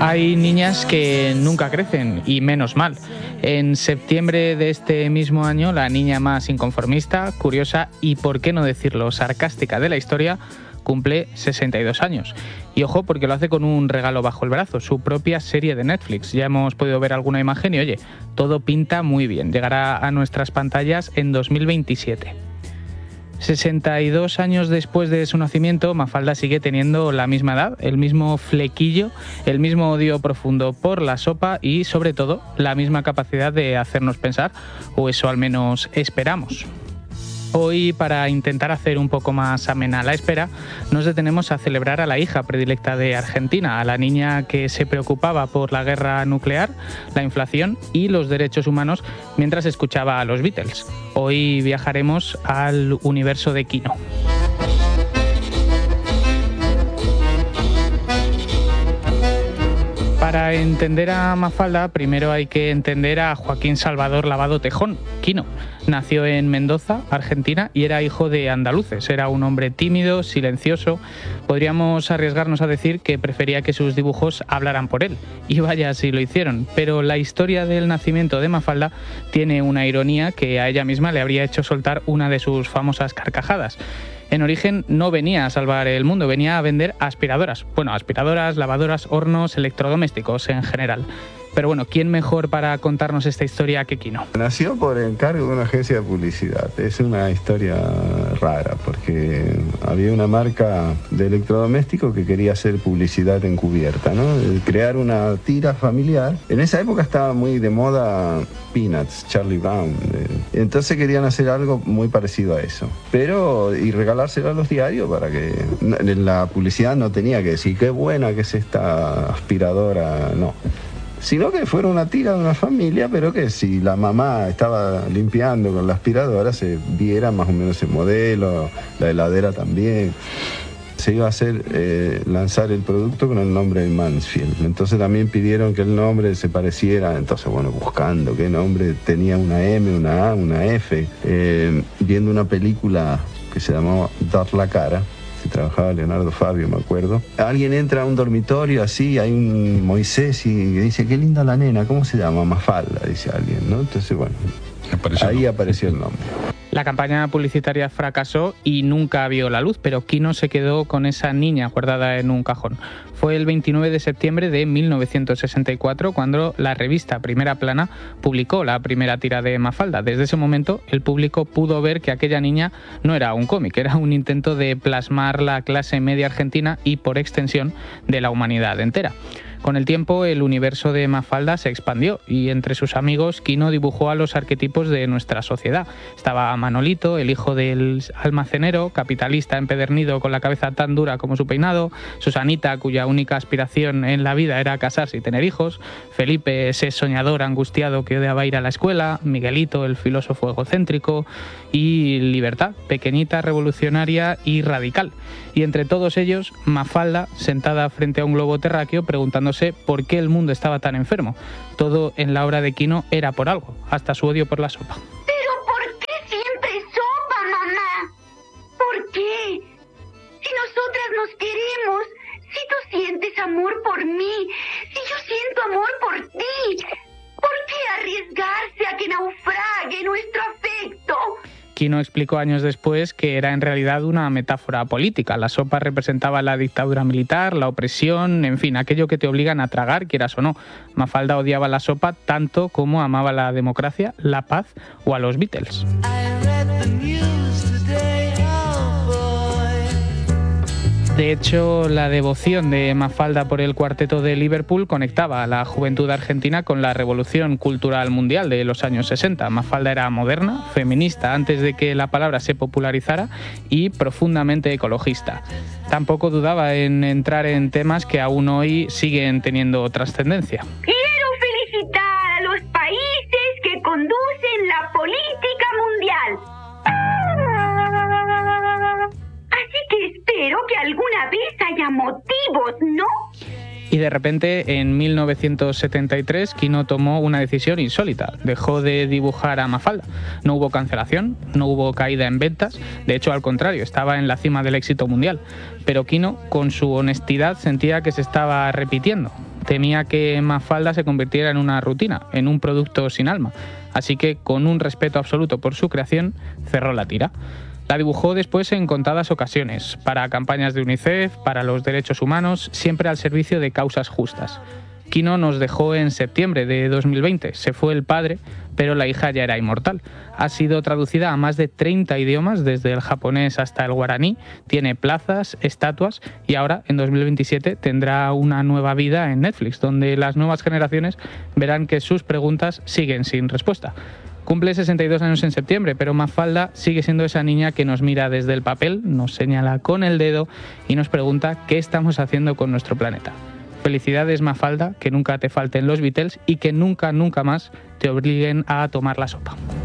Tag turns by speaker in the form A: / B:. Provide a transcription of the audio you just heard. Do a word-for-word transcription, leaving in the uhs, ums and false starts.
A: Hay niñas que nunca crecen, y menos mal. En septiembre de este mismo año, la niña más inconformista, curiosa y, por qué no decirlo, sarcástica de la historia, cumple sesenta y dos años. Y ojo, porque lo hace con un regalo bajo el brazo, su propia serie de Netflix. Ya hemos podido ver alguna imagen y, oye, todo pinta muy bien. Llegará a nuestras pantallas en dos mil veintisiete. sesenta y dos años después de su nacimiento, Mafalda sigue teniendo la misma edad, el mismo flequillo, el mismo odio profundo por la sopa y, sobre todo, la misma capacidad de hacernos pensar, o eso al menos esperamos. Hoy, para intentar hacer un poco más amena la espera, nos detenemos a celebrar a la hija predilecta de Argentina, a la niña que se preocupaba por la guerra nuclear, la inflación y los derechos humanos mientras escuchaba a los Beatles. Hoy viajaremos al universo de Quino. Para entender a Mafalda, primero hay que entender a Joaquín Salvador Lavado Tejón, Quino. Nació en Mendoza, Argentina, y era hijo de andaluces. Era un hombre tímido, silencioso. Podríamos arriesgarnos a decir que prefería que sus dibujos hablaran por él. Y vaya si lo hicieron. Pero la historia del nacimiento de Mafalda tiene una ironía que a ella misma le habría hecho soltar una de sus famosas carcajadas. En origen no venía a salvar el mundo, venía a vender aspiradoras. Bueno, aspiradoras, lavadoras, hornos, electrodomésticos en general. Pero bueno, ¿quién mejor para contarnos esta historia que Quino?
B: Nació por encargo de una agencia de publicidad. Es una historia rara porque había una marca de electrodoméstico que quería hacer publicidad encubierta, ¿no? Crear una tira familiar. En esa época estaba muy de moda Peanuts, Charlie Brown. Entonces querían hacer algo muy parecido a eso. Pero, y regalárselo a los diarios para que en la publicidad no tenía que decir qué buena que es esta aspiradora, no. Sino que fuera una tira de una familia, pero que si la mamá estaba limpiando con la aspiradora se viera más o menos el modelo, la heladera también. Se iba a hacer, eh, lanzar el producto con el nombre de Mansfield. Entonces también pidieron que el nombre se pareciera, entonces bueno, buscando qué nombre tenía una M, una A, una F, eh, viendo una película que se llamaba Dar la cara, trabajaba Leonardo Fabio, me acuerdo. Alguien entra a un dormitorio así, hay un Moisés y dice, qué linda la nena, ¿cómo se llama? Mafalda, dice alguien, ¿no? Entonces, bueno, apareció ahí apareció el nombre.
A: La campaña publicitaria fracasó y nunca vio la luz, pero Quino se quedó con esa niña guardada en un cajón. Fue el veintinueve de septiembre de mil novecientos sesenta y cuatro cuando la revista Primera Plana publicó la primera tira de Mafalda. Desde ese momento el público pudo ver que aquella niña no era un cómic, era un intento de plasmar la clase media argentina y, por extensión, de la humanidad entera. Con el tiempo, el universo de Mafalda se expandió y entre sus amigos Quino dibujó a los arquetipos de nuestra sociedad. Estaba Manolito, el hijo del almacenero, capitalista empedernido con la cabeza tan dura como su peinado, Susanita, cuya única aspiración en la vida era casarse y tener hijos, Felipe, ese soñador angustiado que odiaba ir a la escuela, Miguelito, el filósofo egocéntrico, y Libertad, pequeñita, revolucionaria y radical. Y entre todos ellos, Mafalda, sentada frente a un globo terráqueo preguntándose por qué el mundo estaba tan enfermo. Todo en la obra de Quino era por algo, hasta su odio por la sopa.
C: ¿Pero por qué siempre sopa, mamá? ¿Por qué? Si nosotras nos queremos, si tú sientes amor por mí, si yo siento amor por ti, ¿por qué arriesgarse a que naufrague nuestro afecto?
A: Quino explicó años después que era en realidad una metáfora política. La sopa representaba la dictadura militar, la opresión, en fin, aquello que te obligan a tragar, quieras o no. Mafalda odiaba la sopa tanto como amaba la democracia, la paz o a los Beatles. De hecho, la devoción de Mafalda por el cuarteto de Liverpool conectaba a la juventud argentina con la revolución cultural mundial de los años sesenta. Mafalda era moderna, feminista antes de que la palabra se popularizara y profundamente ecologista. Tampoco dudaba en entrar en temas que aún hoy siguen teniendo trascendencia.
C: Quiero felicitar a los países que conducen la política mundial. Así que espero que alguna vez haya motivos, ¿no?
A: Y de repente, en mil novecientos setenta y tres, Quino tomó una decisión insólita. Dejó de dibujar a Mafalda. No hubo cancelación, no hubo caída en ventas. De hecho, al contrario, estaba en la cima del éxito mundial. Pero Quino, con su honestidad, sentía que se estaba repitiendo. temía que Mafalda se convirtiera en una rutina, en un producto sin alma. Así que, con un respeto absoluto por su creación, cerró la tira. La dibujó después en contadas ocasiones, para campañas de UNICEF, para los derechos humanos, siempre al servicio de causas justas. Kino nos dejó en septiembre de dos mil veinte. Se fue el padre, pero la hija ya era inmortal. Ha sido traducida a más de treinta idiomas, desde el japonés hasta el guaraní. Tiene plazas, estatuas y ahora, en dos mil veintisiete, tendrá una nueva vida en Netflix, donde las nuevas generaciones verán que sus preguntas siguen sin respuesta. Cumple sesenta y dos años en septiembre, pero Mafalda sigue siendo esa niña que nos mira desde el papel, nos señala con el dedo y nos pregunta qué estamos haciendo con nuestro planeta. Felicidades, Mafalda, que nunca te falten los Beatles y que nunca, nunca más te obliguen a tomar la sopa.